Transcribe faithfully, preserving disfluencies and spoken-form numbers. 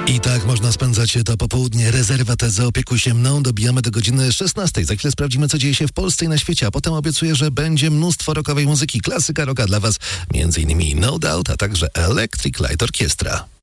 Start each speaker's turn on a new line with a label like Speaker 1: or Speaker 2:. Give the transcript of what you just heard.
Speaker 1: I tak można spędzać to popołudnie. Rezerwat Zaopiekuj się mną. Dobijamy do godziny szesnastej. Za chwilę sprawdzimy, co dzieje się w Polsce i na świecie, a potem obiecuję, że będzie mnóstwo rockowej muzyki. Klasyka rocka dla Was, między innymi No Doubt, a także Electric Light Orchestra.